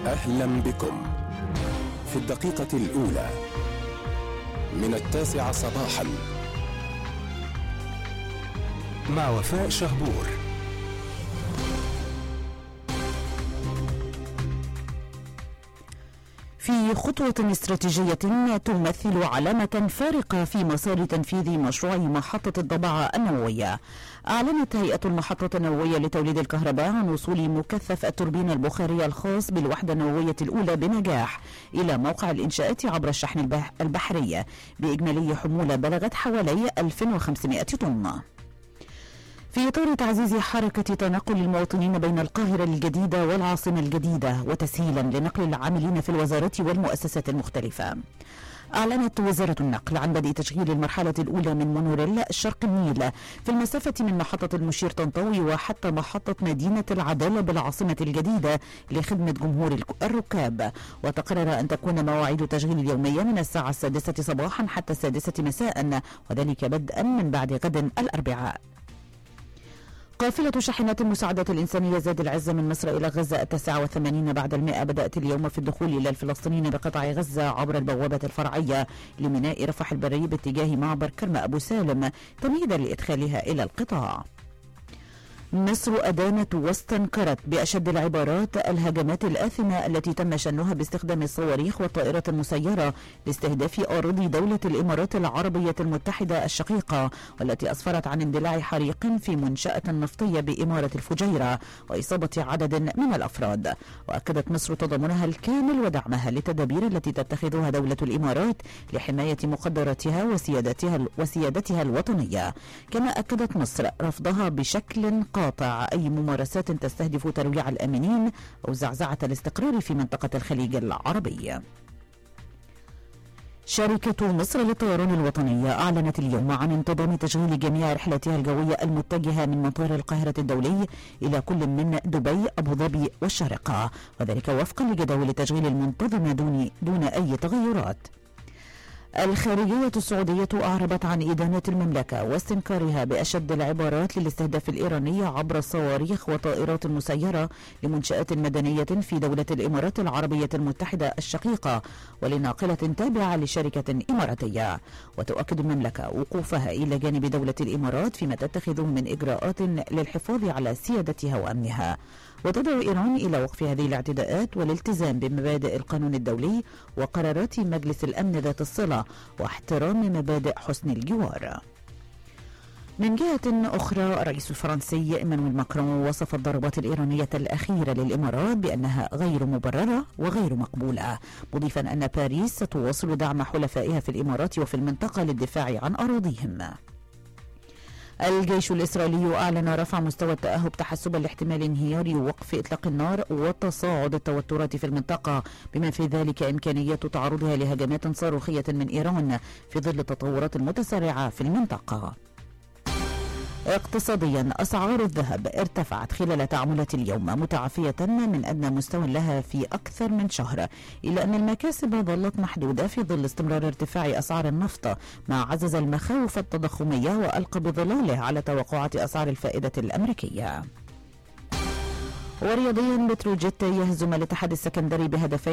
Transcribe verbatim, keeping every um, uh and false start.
أهلا بكم في الدقيقة الأولى من التاسعة صباحا مع وفاء شهبور. في خطوة استراتيجية تمثل علامة فارقة في مسار تنفيذ مشروع محطة الضبعة النووية، أعلنت هيئة المحطة النووية لتوليد الكهرباء عن وصول مكثف التوربين البخاري الخاص بالوحدة النووية الأولى بنجاح إلى موقع الإنشاءات عبر الشحن البحري بإجمالي حمولة بلغت حوالي ألف وخمسمائة طن. في إطار تعزيز حركة تنقل المواطنين بين القاهرة الجديدة والعاصمة الجديدة وتسهيلا لنقل العاملين في الوزارات والمؤسسات المختلفة، أعلنت وزارة النقل عن بدء تشغيل المرحلة الأولى من مونوريل شرق النيل في المسافة من محطة المشير طنطاوي وحتى محطة مدينة العدالة بالعاصمة الجديدة لخدمة جمهور الركاب، وتقرر أن تكون مواعيد تشغيل اليومية من الساعة السادسة صباحا حتى السادسة مساء، وذلك بدءا من بعد غد الأربعاء. قافلة شاحنات المساعدات الإنسانية زاد العزة من مصر إلى غزة التاسعة والثمانين بعد المئة بدأت اليوم في الدخول إلى الفلسطينيين بقطاع غزة عبر البوابة الفرعية لميناء رفح البري باتجاه معبر كرم أبو سالم تمهيدا لإدخالها إلى القطاع. مصر أدانت واستنكرت بأشد العبارات الهجمات الآثمة التي تم شنها باستخدام الصواريخ والطائرات المسيرة لاستهداف أراضي دولة الإمارات العربية المتحدة الشقيقة، والتي أسفرت عن اندلاع حريق في منشأة نفطية بإمارة الفجيرة وإصابة عدد من الأفراد. وأكدت مصر تضامنها الكامل ودعمها للتدابير التي تتخذها دولة الإمارات لحماية مقدراتها وسيادتها وسيادتها الوطنية. كما أكدت مصر رفضها بشكل قاطع أي ممارسات تستهدف ترويع الآمنين أو زعزعة الاستقرار في منطقة الخليج العربي. شركة مصر للطيران الوطنية أعلنت اليوم عن انتظام تشغيل جميع رحلاتها الجوية المتجهة من مطار القاهرة الدولي إلى كل من دبي، أبو ظبي والشارقة، وذلك وفقا لجداول التشغيل المنتظمة دون, دون أي تغيرات. الخارجية السعودية أعربت عن إدانة المملكة واستنكارها بأشد العبارات للاستهداف الإيراني عبر الصواريخ وطائرات مسيرة لمنشآت مدنية في دولة الإمارات العربية المتحدة الشقيقة ولناقلة تابعة لشركة إماراتية. وتؤكد المملكة وقوفها إلى جانب دولة الإمارات فيما تتخذه من إجراءات للحفاظ على سيادتها وأمنها، وتدعو إيران إلى وقف هذه الاعتداءات والالتزام بمبادئ القانون الدولي وقرارات مجلس الأمن ذات الصلة واحترام مبادئ حسن الجوار. من جهة أخرى، الرئيس الفرنسي إيمانويل ماكرون وصف الضربات الإيرانية الأخيرة للإمارات بأنها غير مبررة وغير مقبولة، مضيفا أن باريس ستواصل دعم حلفائها في الإمارات وفي المنطقة للدفاع عن أراضيهم. الجيش الإسرائيلي أعلن رفع مستوى التأهب تحسبا لاحتمال انهيار وقف إطلاق النار وتصاعد التوترات في المنطقة، بما في ذلك إمكانية تعرضها لهجمات صاروخية من إيران في ظل التطورات المتسارعة في المنطقة. اقتصاديا، أسعار الذهب ارتفعت خلال تعاملات اليوم متعافية من أدنى مستوى لها في أكثر من شهر، إلا أن المكاسب ظلت محدودة في ظل استمرار ارتفاع أسعار النفط مع عزز المخاوف التضخمية وألقى بظلاله على توقعات أسعار الفائدة الأمريكية. ورياضيا، بتروجيت يهزم الاتحاد السكندري بهدفين